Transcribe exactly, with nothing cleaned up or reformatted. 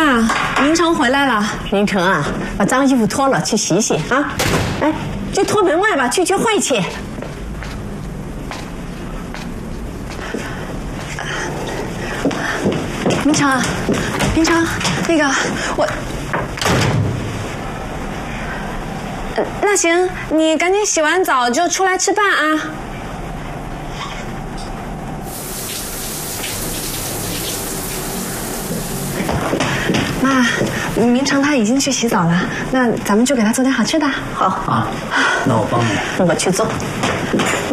妈，明成回来了。 明成啊，把脏衣服脱了去洗洗啊！哎，就脱门外吧，去聚会去。 明成，明成，那个我，呃那行，你赶紧洗完澡就出来吃饭啊。妈，明成他已经去洗澡了，那咱们就给他做点好吃的。 好啊，那我帮你， 我去做。